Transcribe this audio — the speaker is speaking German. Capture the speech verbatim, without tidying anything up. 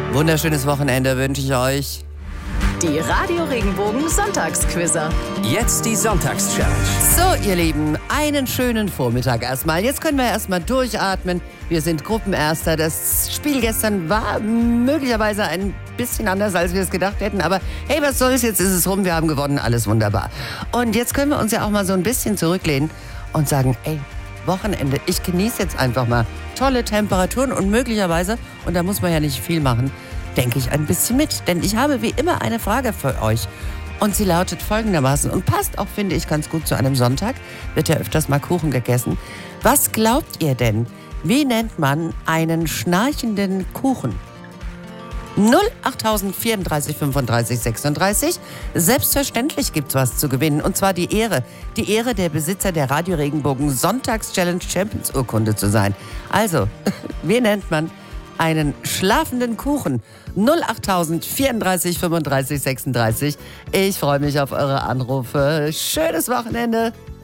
Wunderschönes Wochenende wünsche ich euch. Die Radio Regenbogen Sonntagsquizzer. Jetzt die Sonntagschallenge. So, ihr Lieben, einen schönen Vormittag erstmal. Jetzt können wir erstmal durchatmen. Wir sind Gruppenerster. Das Spiel gestern war möglicherweise ein bisschen anders, als wir es gedacht hätten. Aber hey, was soll's, jetzt ist es rum, wir haben gewonnen, alles wunderbar. Und jetzt können wir uns ja auch mal so ein bisschen zurücklehnen und sagen, ey, Wochenende, ich genieße jetzt einfach mal tolle Temperaturen und möglicherweise, und da muss man ja nicht viel machen, denke ich ein bisschen mit. Denn ich habe wie immer eine Frage für euch. Und sie lautet folgendermaßen und passt auch, finde ich, ganz gut zu einem Sonntag. Wird ja öfters mal Kuchen gegessen. Was glaubt ihr denn, wie nennt man einen schnarchenden Kuchen? null acht vierunddreißig fünfunddreißig sechsunddreißig. Selbstverständlich gibt's was zu gewinnen. Und zwar die Ehre. Die Ehre, der Besitzer der Radio Regenbogen Sonntags-Challenge Champions Urkunde zu sein. Also, wie nennt man einen schlafenden Kuchen? null acht vierunddreißig fünfunddreißig sechsunddreißig. Ich freue mich auf eure Anrufe. Schönes Wochenende.